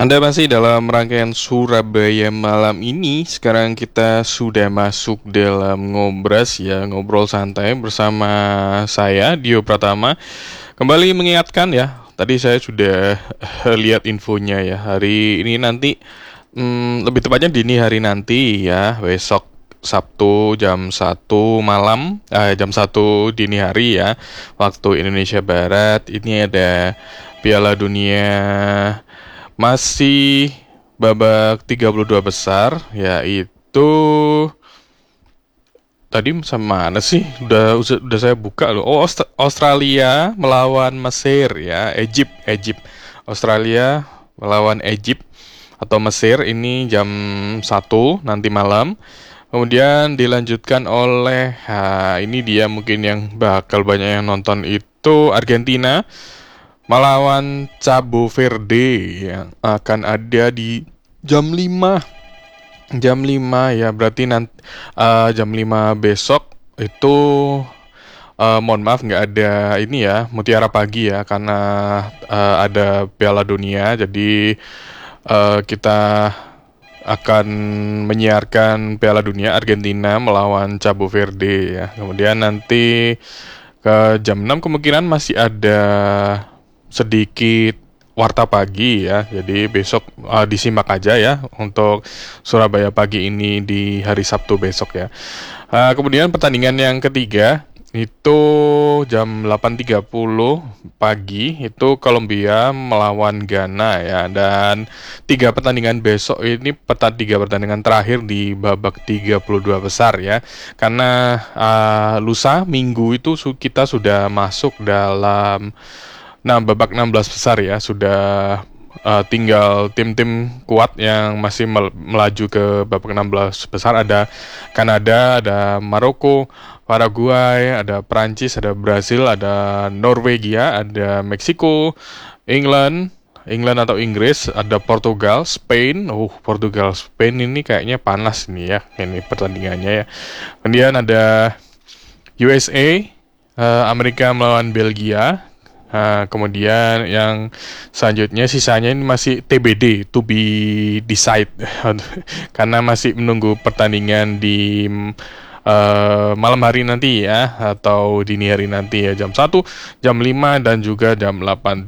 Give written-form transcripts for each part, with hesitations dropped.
Anda masih dalam rangkaian Surabaya malam ini. Sekarang kita sudah masuk dalam ngobras ya, ngobrol santai bersama saya Dio Pratama. Kembali mengingatkan ya, tadi saya sudah lihat infonya ya. Hari ini nanti lebih tepatnya dini hari nanti ya, besok Sabtu jam 1 malam, jam 1 dini hari ya, waktu Indonesia Barat. Ini ada Piala Dunia masih babak 32 besar, yaitu tadi sama mana sih? Udah saya buka loh. Oh, Australia melawan Mesir ya, Egypt. Australia melawan Egypt atau Mesir ini jam 1 nanti malam. Kemudian dilanjutkan oleh, ini dia mungkin yang bakal banyak yang nonton itu Argentina melawan Cabo Verde yang akan ada di jam 5. Jam 5 ya, berarti nanti jam 5 besok itu, mohon maaf nggak ada ini ya, Mutiara Pagi ya, karena ada Piala Dunia. Jadi kita akan menyiarkan Piala Dunia Argentina melawan Cabo Verde ya. Kemudian nanti ke jam 6 kemungkinan masih ada sedikit warta pagi ya. Jadi besok disimak aja ya untuk Surabaya pagi ini di hari Sabtu besok ya. Kemudian pertandingan yang ketiga itu jam 8.30 pagi itu Kolombia melawan Ghana ya, dan tiga pertandingan besok ini tiga pertandingan terakhir di babak 32 besar ya, karena lusa minggu itu kita sudah masuk dalam babak 16 besar ya, sudah tinggal tim-tim kuat yang masih melaju ke babak 16 besar. Ada Kanada, ada Maroko, Paraguay, ada Prancis, ada Brasil, ada Norwegia, ada Meksiko, England atau Inggris, ada Portugal, Spain. Portugal, Spain ini kayaknya panas nih ya, ini pertandingannya ya. Kemudian ada USA, Amerika melawan Belgia. Kemudian yang selanjutnya sisanya ini masih TBD, to be decide, karena masih menunggu pertandingan di malam hari nanti ya, atau dini hari nanti ya, jam 1, jam 5, dan juga jam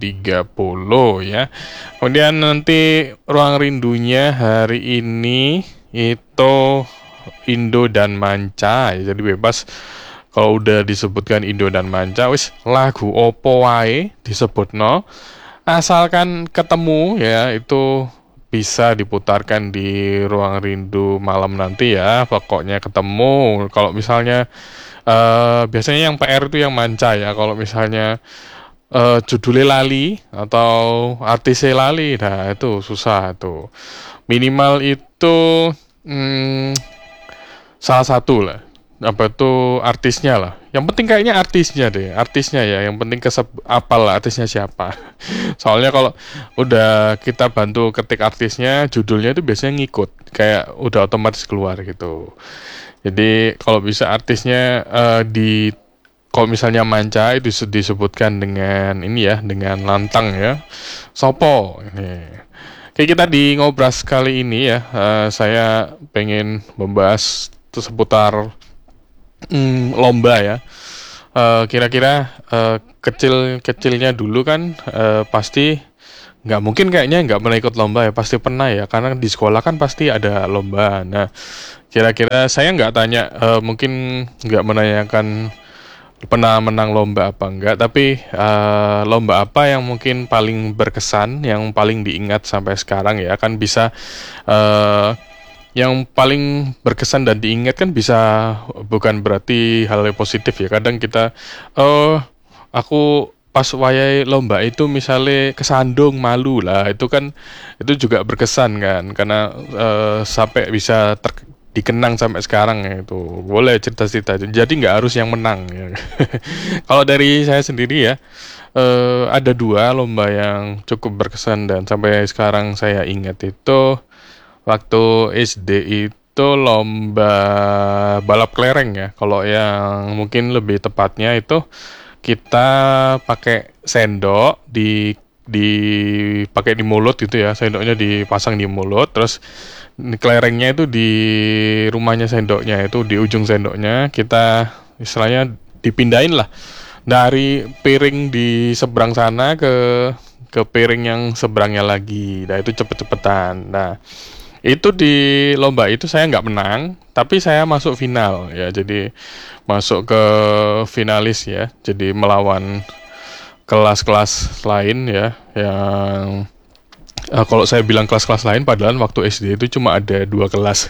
8.30 ya. Kemudian nanti ruang rindunya hari ini itu Indo dan Manca ya, jadi bebas. Kalau udah disebutkan Indo dan Manca, wis lagu opo wae disebutno, asalkan ketemu ya, itu bisa diputarkan di ruang rindu malam nanti ya. Pokoknya ketemu. Kalau misalnya biasanya yang PR itu yang Manca ya. Kalau misalnya judulnya lali atau artisnya lali, nah itu susah tuh. Minimal itu salah satu lah, apa tuh, artisnya lah. Yang penting kayaknya artisnya ya, yang penting apal lah artisnya siapa. Soalnya kalau udah kita bantu ketik artisnya, judulnya itu biasanya ngikut, kayak udah otomatis keluar gitu. Jadi kalau bisa artisnya kalau misalnya Manca itu disebutkan dengan ini ya, dengan lantang ya, sopo ini. Kayak kita di ngobras kali ini ya, saya pengen membahas seputar lomba ya. Kira-kira kecil-kecilnya dulu kan pasti nggak mungkin kayaknya nggak pernah ikut lomba ya, pasti pernah ya, karena di sekolah kan pasti ada lomba. Nah, kira-kira saya nggak tanya, mungkin nggak menanyakan pernah menang lomba apa enggak, tapi lomba apa yang mungkin paling berkesan, yang paling diingat sampai sekarang ya, kan bisa yang paling berkesan dan diingat kan bisa bukan berarti hal yang positif ya. Kadang kita, aku pas wayai lomba itu misalnya kesandung malu lah, itu kan itu juga berkesan kan, karena sampai bisa dikenang sampai sekarang ya. Itu boleh cerita-cerita, jadi nggak harus yang menang ya. Kalau dari saya sendiri ya, ada dua lomba yang cukup berkesan dan sampai sekarang saya ingat. Itu waktu SD itu lomba balap kelereng ya. Kalau yang mungkin lebih tepatnya itu kita pakai sendok dipakai di mulut gitu ya, sendoknya dipasang di mulut, terus kelerengnya itu di rumahnya sendoknya itu di ujung sendoknya kita istilahnya dipindahin lah dari piring di seberang sana ke piring yang seberangnya lagi. Nah itu cepet-cepetan. Nah itu di lomba itu saya nggak menang, tapi saya masuk final ya. Jadi masuk ke finalis ya. Jadi melawan kelas-kelas lain ya yang kalau saya bilang kelas-kelas lain, padahal waktu SD itu cuma ada 2 kelas.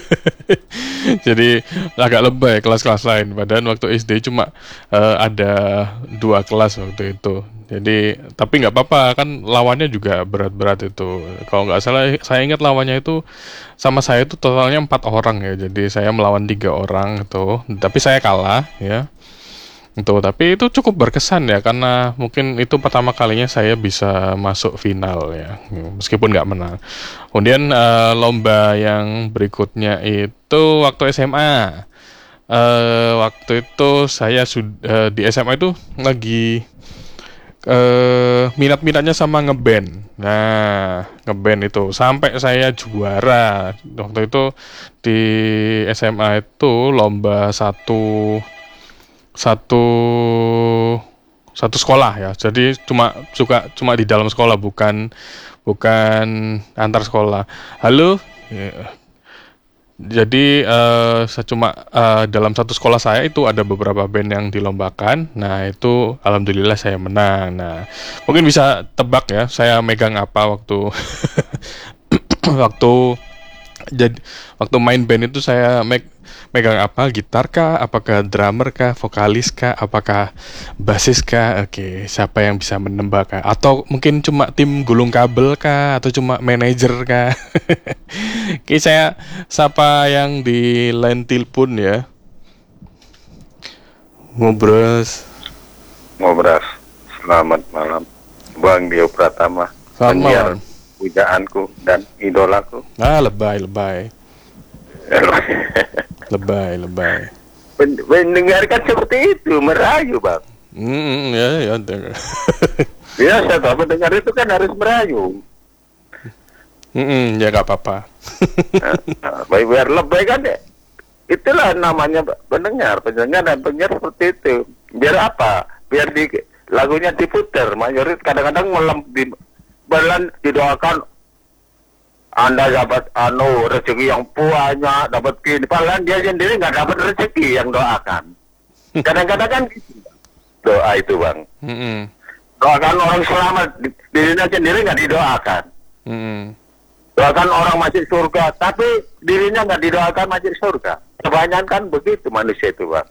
Jadi agak lebay kelas-kelas lain. Padahal waktu SD cuma ada 2 kelas waktu itu. Jadi tapi nggak apa-apa kan lawannya juga berat-berat itu. Kalau nggak salah saya ingat lawannya itu sama saya itu totalnya 4 orang ya. Jadi saya melawan 3 orang itu. Tapi saya kalah ya. Tapi itu cukup berkesan ya karena mungkin itu pertama kalinya saya bisa masuk final ya, meskipun nggak menang. Kemudian lomba yang berikutnya itu waktu SMA. Waktu itu saya sudah di SMA itu lagi minat-minatnya sama ngeband. Nah, ngeband itu sampai saya juara. Waktu itu di SMA itu lomba satu sekolah ya. Jadi cuma di dalam sekolah, bukan antar sekolah. Halo. Ya. Jadi dalam satu sekolah saya itu ada beberapa band yang dilombakan. Nah itu alhamdulillah saya menang. Nah mungkin bisa tebak ya saya megang apa waktu waktu waktu main band itu saya megang apa? Gitar kah? Apakah drummer kah? Vokalis kah? Apakah bassis kah? Oke, siapa yang bisa menembak kah? Atau mungkin cuma tim gulung kabel kah? Atau cuma manajer kah? Oke, saya sapa yang di line telepon ya. Ngobras. Selamat malam, Bang Dio Pratama. Selamat malam. Pujaanku dan idolaku. Lebay. Lebay. Mendengarkan seperti itu, merayu, Bang. Ya. Biasa toh, mendengar itu kan harus merayu. Ya nggak apa-apa. Biar lebay kan ya. Itulah namanya pendengar dan pendengar seperti itu. Biar apa? Biar lagunya diputer. Mayoritas kadang-kadang berlan didoakan Anda dapat rezeki yang banyak, dapat gini. Padahal dia sendiri nggak dapat rezeki yang doakan. Kadang-kadang kan gitu. Doa itu, Bang. Doakan orang selamat, dirinya sendiri nggak didoakan. Doakan orang masuk surga, tapi dirinya nggak didoakan masuk surga. Kebanyakan kan begitu manusia itu, Bang.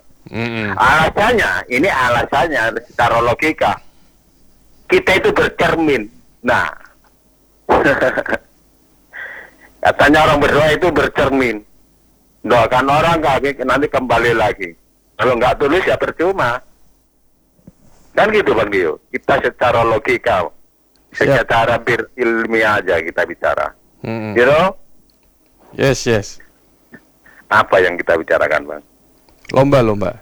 Alasannya secara logika. Kita itu bercermin. Nah, katanya orang berdoa itu bercermin. Doakan orang nanti kembali lagi. Kalau nggak tulis ya percuma. Kan gitu, Bang Dio. Kita secara logika, secara ilmiah aja kita bicara. Gitu? Yes. Apa yang kita bicarakan, Bang? Lomba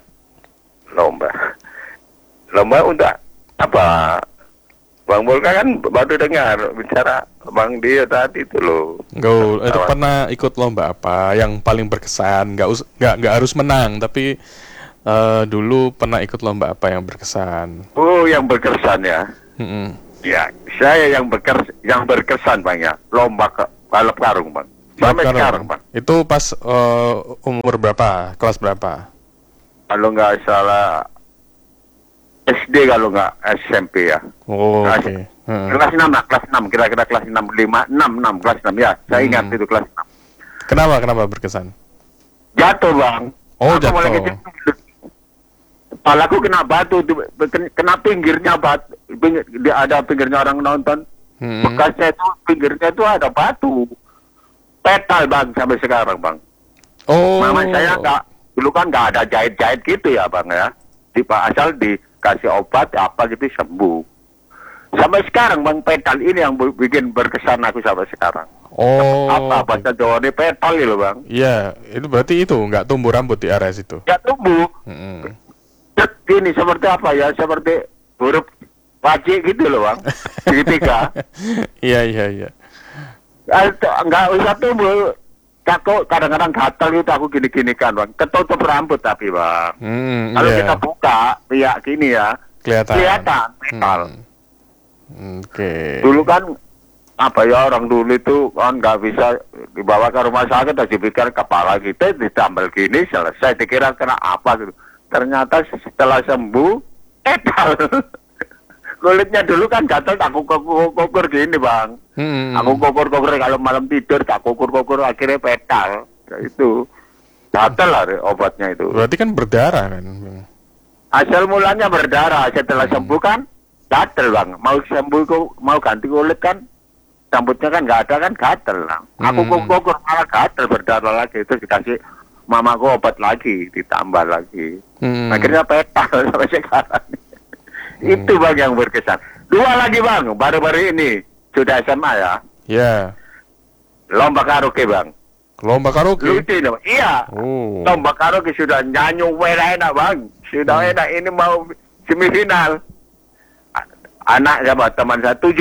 untuk apa? Bang Bolka kan baru dengar bicara Bang Dio tadi itu loh. Itu pernah ikut lomba apa yang paling berkesan? Nggak harus menang, tapi dulu pernah ikut lomba apa yang berkesan? Oh, yang berkesan ya. Ya, saya yang berkesan, Bang ya. Lomba balap karung, Bang. Sampai sekarang, Bang. Itu pas umur berapa? Kelas berapa? Kalau nggak salah SD, kalau nggak SMP ya. Oh, oke. Kelas 6 lah, kelas 6, kira-kira kelas 6, 6, kelas 6 ya. Saya ingat itu kelas 6. Kenapa berkesan? Jatuh, Bang. Oh, jatuh. Kepalaku kena batu, kena pinggirnya batu. Ada pinggirnya orang nonton. Bekasnya itu, pinggirnya itu ada batu. Petal, Bang, sampai sekarang, Bang. Oh. Mama saya dulu kan nggak ada jahit-jahit gitu ya, Bang ya. Asal dikasih obat apa gitu sembuh. Sampai sekarang, Bang, petal ini yang bikin berkesan aku sampai sekarang. Oh. Apa bahasa Jawa ini petal gitu, Bang? Iya, itu berarti itu nggak tumbuh rambut di area situ. Ya tumbuh. Gini seperti apa ya? Seperti huruf wajib gitu loh bang. Segitiga. Iya. Enggak usah tumbuh. Takut kadang-kadang gatal itu aku gini-gini kan bang. Ketutup rambut tapi bang. Kalau Iya. kita buka pihak gini ya, kelihatan metal. Oke. Dulu kan apa ya orang dulu itu kan nggak bisa dibawa ke rumah sakit atau dipikir kepala kita ditambal gini selesai. Dikira kena apa gitu. Ternyata setelah sembuh metal. Kulitnya dulu kan gatal, aku kukur gini bang. Aku kukur kalau malam tidur, tak kukur akhirnya petal. Ya, itu gatal lah obatnya itu. Berarti kan berdarah kan? Asal mulanya berdarah, setelah sembuh kan gatal bang. Mau sembuh mau ganti kulit kan, rambutnya kan nggak ada kan gatal lah. Aku kukur malah gatal berdarah lagi, itu dikasih mamaku obat lagi, ditambah lagi. Akhirnya petal sampai sekarang. Itu bang yang berkesan. 2 lagi bang, baru-baru ini sudah SMA ya. Ya. Lomba karaoke bang. Lomba karaoke. Lucu nih bang. Iya. Lomba karaoke sudah nyanyi enak bang. Sudah enak, ini mau semifinal. Anak siapa? Teman saya 7.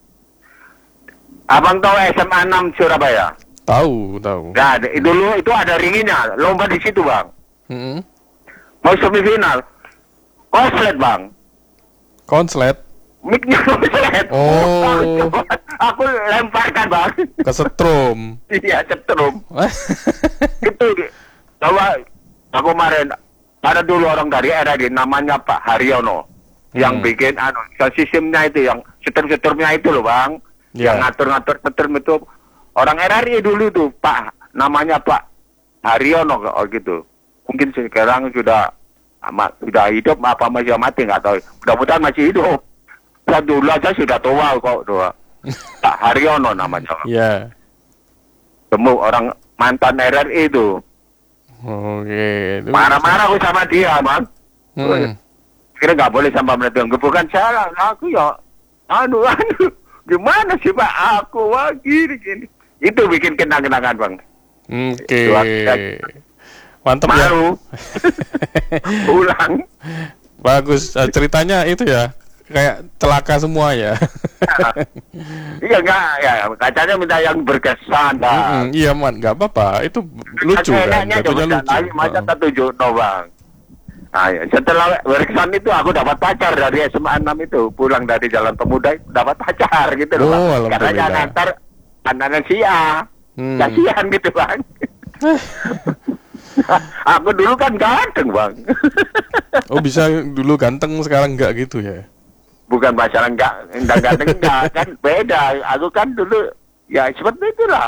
Abang tahu SMA 6 Surabaya? Tahu. Nah, dulu itu ada ringinya. Lomba di situ bang. Mau semifinal. Konslet bang. Konslet. Mic-nya konslet. Oh. Aku lemparkan bang. Kesetrum. Iya, setrum. Itu coba aku kemarin ada dulu orang dari RRI namanya Pak Haryono yang bikin sistemnya itu yang setrum-setrumnya itu loh bang. Yang ngatur-ngatur setrum itu orang RRI dulu tuh Pak namanya Pak Haryono gitu. Mungkin sekarang sudah hidup apa masih mati nggak tahu. Mudah-mudahan masih hidup. Saya dulu aja sudah tua kok doa. Pak Haryono namanya. Iya. Temu orang mantan RRI itu. Oke. Marah-marah aku sama dia, bang. Kira nggak boleh sampai melebihan. Bukan salah, aku ya. Gimana sih Pak? Aku gini. Itu bikin kenang-kenangan bang. Oke. Mantap ya. Malu. Pulang. Bagus. Ceritanya itu ya. Kayak celaka semua ya. Iya enggak ya, kacanya minta yang berkesan dah. Iya man, nggak apa-apa. Itu lucu kan. Jatuhnya lucu. Masa tertuju no bang. Nah, ya. Setelah berkesan itu aku dapat pacar dari SMA 6 itu. Pulang dari Jalan Pemuda dapat pacar gitu loh bang. Karena yang ngantar anak Sia. Kasihan gitu bang. Aku dulu kan ganteng bang. Oh bisa dulu ganteng sekarang enggak gitu ya? Bukan masalah enggak ganteng enggak kan beda. Aku kan dulu ya seperti itulah.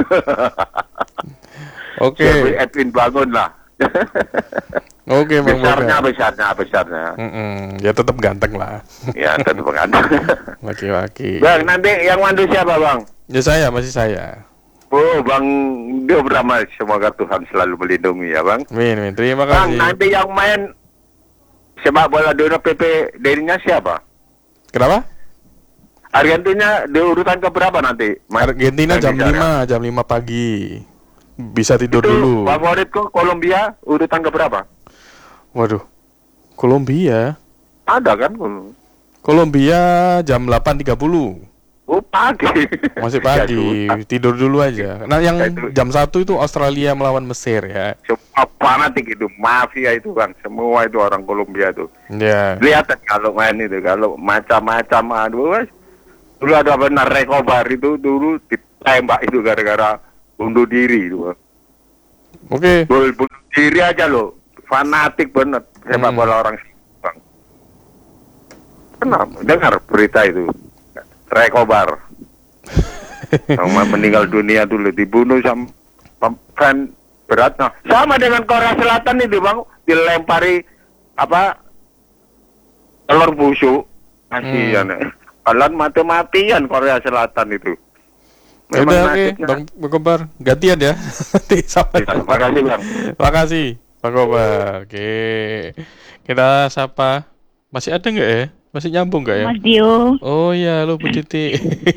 Oke. Edwin Bangun lah. Oke bang. Besarnya. Ya tetap ganteng lah. Ya tetap ganteng. Laki-laki. Bang nanti yang mandu siapa bang? Ya masih saya. Oh bang Dio Brahma, semoga Tuhan selalu melindungi ya bang. Min, terima Bang kasih. nanti yang main sepak bola dunia PP dirinya siapa? Kenapa? Argentina di urutan keberapa nanti? Argentina jam 5 pagi. Bisa tidur itu dulu. Favoritku Kolombia urutan keberapa? Waduh. Kolombia. Ada kan? Kolombia jam 8.30. Oh pagi. Masih pagi. Tidur dulu aja. Nah yang jam 1 itu Australia melawan Mesir ya. Semua fanatik itu, mafia itu bang. Semua itu orang Kolombia tuh. Ya. Lihat kalau main itu, kalau macam-macam aduh. Dulu ada benar Rekobar itu dulu ditembak itu gara-gara bunuh diri itu. Oke. Bunuh diri aja loh. Fanatik bener sepak bola orang bang. Pernah dengar berita itu? Rekobar sama meninggal dunia dulu, dibunuh sama fan beratnya. Sama dengan Korea Selatan itu bang, dilempari apa telur busuk. Kasihan. Kalian mati-matian Korea Selatan itu. Udah oke, Bang Kobar, gantian ya. Terima kasih bang. Makasih, Bang Kobar. Oke, kita sapa. Masih ada nggak ya? Masih nyambung nggak ya? Mas Dio. Oh iya, lo Bu Titi.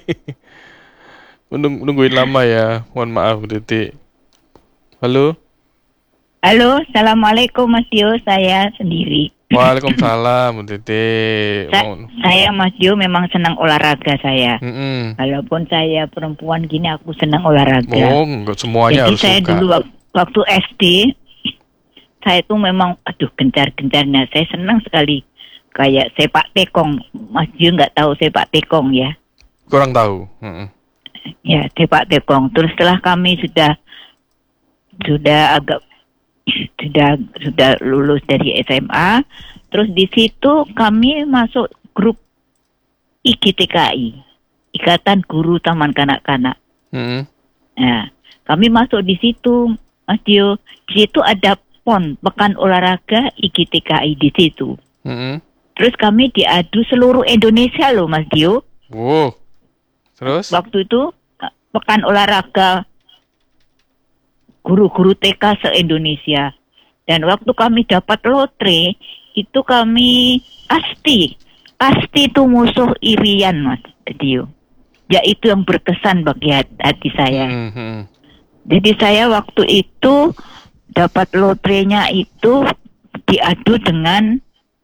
Nungguin lama ya. Mohon maaf Bu Titi. Halo. Halo, assalamualaikum Mas Dio. Saya sendiri. Waalaikumsalam, Bu Titi. Sa- saya Mas Jo memang senang olahraga saya. Mm-mm. Walaupun saya perempuan gini aku senang olahraga. Oh, nggak semuanya Jadi harus saya suka. dulu waktu SD saya tuh memang gencar-gencarnya. Saya senang sekali kayak sepak tekong. Mas Jo nggak tahu sepak tekong ya? Kurang tahu. Mm-mm. Ya, sepak tekong. Terus setelah kami sudah agak sudah lulus dari SMA, terus di situ kami masuk grup IGTKI, Ikatan Guru Taman Kanak-Kanak. Mm-mm. Nah, kami masuk di situ, Mas Dio. Di situ ada PON, Pekan Olahraga IGTKI di situ. Mm-mm. Terus kami diadu seluruh Indonesia loh, Mas Dio. Wow. Terus? Waktu itu Pekan Olahraga guru-guru TK se-Indonesia. Dan waktu kami dapat lotre, itu kami pasti itu musuh irian, Mas Dio. Ya itu yang berkesan bagi hati saya. Mm-hmm. Jadi saya waktu itu dapat lotrenya itu diadu dengan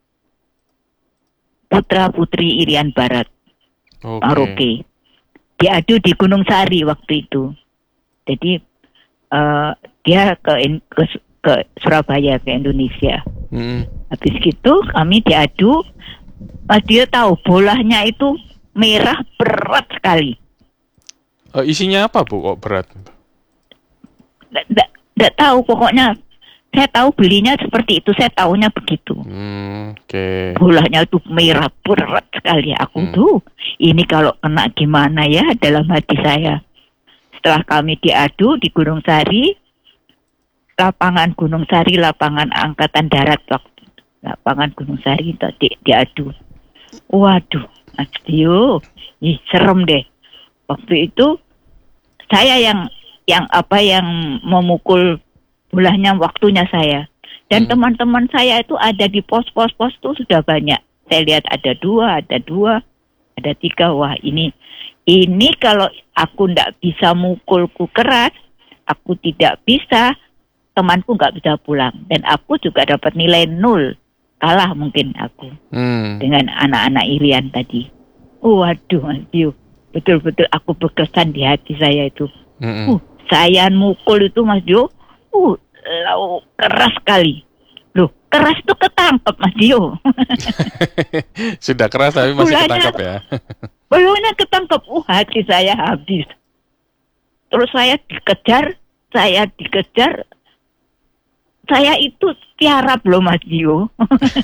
putra-putri Irian Barat, Maroke. Diadu di Gunung Sari waktu itu. Jadi dia ke Surabaya, ke Indonesia. Habis gitu kami diadu. Dia tahu bolanya itu merah berat sekali. Isinya apa Bu kok berat? Nggak tahu, pokoknya saya tahu belinya seperti itu, saya tahunya begitu. Okay. Bolanya itu merah berat sekali. Aku tuh ini kalau kena gimana ya dalam hati saya. Setelah kami diadu di Gunung Sari, lapangan Gunung Sari, lapangan Angkatan Darat waktu, lapangan Gunung Sari tadi diadu. Waduh, Mas Dio, serem deh. Waktu itu saya yang memukul bolanya, waktunya saya. Dan teman-teman saya itu ada di pos-pos tuh sudah banyak. Saya lihat ada 2, ada 3. Wah, ini kalau aku tidak bisa mukulku keras, aku tidak bisa, temanku nggak bisa pulang. Dan aku juga dapat nilai 0. Kalah mungkin aku dengan anak-anak Irian tadi. Waduh, Mas Dio, betul-betul aku berkesan di hati saya itu. Saya mukul itu, Mas Dio, keras sekali. Loh, keras itu ketangkep, Mas Dio. Sudah keras tapi masih ketangkep ya. Bolanya ketangkep, hati saya habis. Terus saya dikejar. Saya itu tiarap loh, Mas Dio.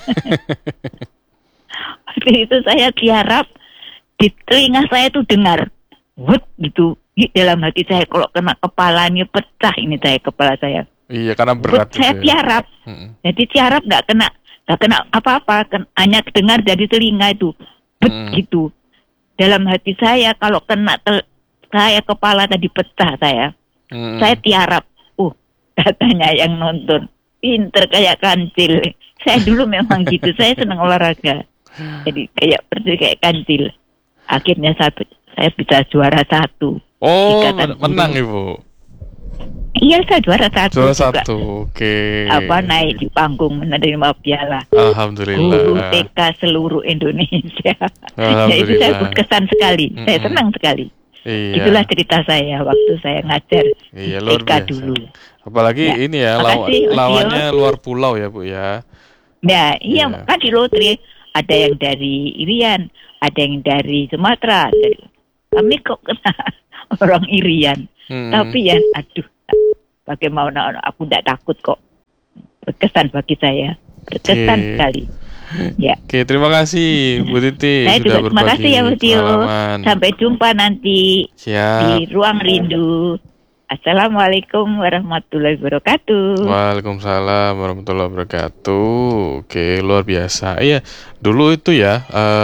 Waktu itu saya tiarap, di telinga saya tuh dengar, wut gitu. Di dalam hati saya, kalau kena kepalanya pecah ini kepala saya. Iya, karena berat. Saya tiarap. Jadi tiarap nggak kena apa-apa, hanya dengar dari telinga itu, gitu. Dalam hati saya kalau kena saya kepala tadi pecah saya tiarap. Katanya yang nonton, pinter kayak kancil. Saya dulu memang gitu, saya senang olahraga. Jadi kayak kancil. Akhirnya saya bisa juara 1. Oh, menang Ibu. Iya, saya juara 1. Juara juga. 1, oke. Naik di panggung menerima piala. Alhamdulillah. Guru TK seluruh Indonesia. Alhamdulillah. Jadi saya berkesan sekali. Saya senang sekali. Iya. Itulah cerita saya waktu saya ngajar luar TK biasa. dulu. Apalagi ini ya, lawannya luar pulau ya Bu ya. Nah, iya. Kan di lotre ada yang dari Irian, ada yang dari Sumatera. Kami kok kena orang Irian. Tapi ya, bagaimana, aku tidak takut kok. Berkesan bagi saya. Berkesan sekali. Ya. Oke, terima kasih Bu Titi. Saya juga terima kasih ya Bu Tio. Sampai jumpa nanti. Siap. Di Ruang Rindu. Assalamualaikum warahmatullahi wabarakatuh. Waalaikumsalam warahmatullahi wabarakatuh. Oke, luar biasa. Iya, dulu itu ya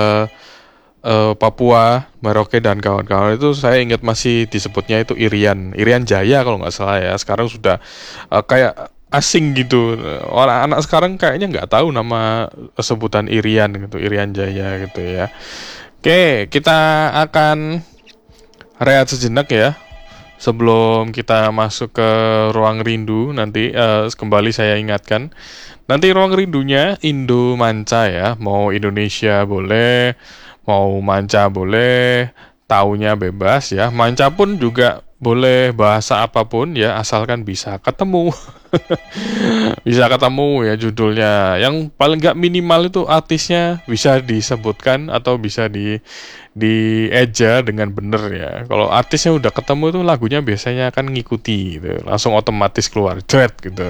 Papua, Merauke dan kawan-kawan itu saya ingat masih disebutnya itu Irian Jaya kalau nggak salah ya. Sekarang sudah kayak asing gitu. Orang anak sekarang kayaknya nggak tahu nama sebutan Irian gitu, Irian Jaya gitu ya. Oke, kita akan rehat sejenak ya. Sebelum kita masuk ke ruang rindu nanti kembali saya ingatkan Nanti Ruang Rindunya Indo Manca ya, mau Indonesia boleh, mau manca boleh, taunya bebas ya. Manca pun juga boleh bahasa apapun ya, asalkan bisa ketemu. Bisa ketemu ya judulnya. Yang paling nggak minimal itu artisnya bisa disebutkan atau bisa dieja dengan bener ya. Kalau artisnya udah ketemu itu lagunya biasanya kan ngikuti gitu. Langsung otomatis keluar jret gitu.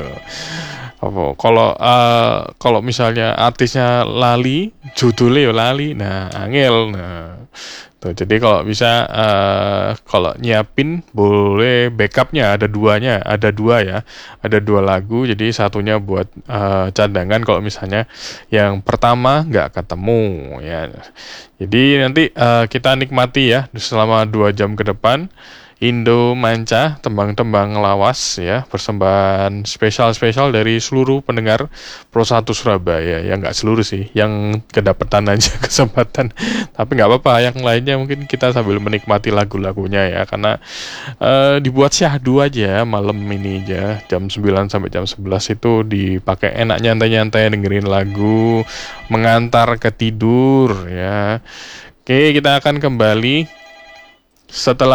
Kalau misalnya artisnya lali, judulnya ya lali, nah angel, nah tuh. Jadi kalau bisa kalau nyiapin boleh backupnya ada dua ya, ada dua lagu. Jadi satunya buat cadangan kalau misalnya yang pertama nggak ketemu ya. Jadi nanti kita nikmati ya selama 2 jam ke depan. Indo Manca, tembang-tembang lawas ya, persembahan spesial dari seluruh pendengar Pro 1 Surabaya. Ya nggak seluruh sih, yang kedapatan aja kesempatan. Tapi nggak apa-apa, yang lainnya mungkin kita sambil menikmati lagu-lagunya ya, karena dibuat syahdu aja malam ini aja, jam 9 sampai jam 11 itu dipakai enak nyantai-nyantai dengerin lagu, mengantar ke tidur ya. Oke, kita akan kembali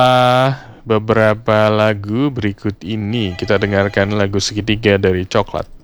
setelah beberapa lagu berikut ini. Kita dengarkan lagu Segitiga dari Coklat.